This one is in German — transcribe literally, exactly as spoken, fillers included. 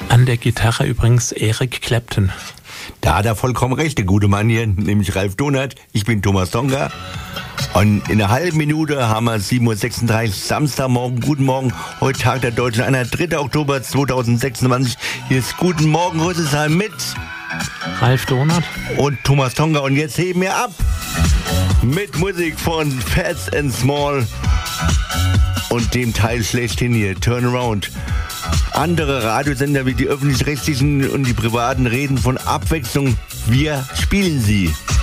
An der Gitarre übrigens Eric Clapton. Da hat er vollkommen recht, der gute Mann hier, nämlich Ralf Donat. Ich bin Thomas Tonga. Und in einer halben Minute haben wir sieben Uhr sechsunddreißig, Samstagmorgen. Guten Morgen, heute Tag der Deutschen Einheit, dritter Oktober zweitausendsechsundzwanzig. Hier ist Guten Morgen Rüsselsheim mit Ralf Donat und Thomas Tonga. Und jetzt heben wir ab mit Musik von Fats and Small und dem Teil schlechthin hier, Turnaround. Andere Radiosender wie die öffentlich-rechtlichen und die privaten reden von Abwechslung. Wir spielen sie.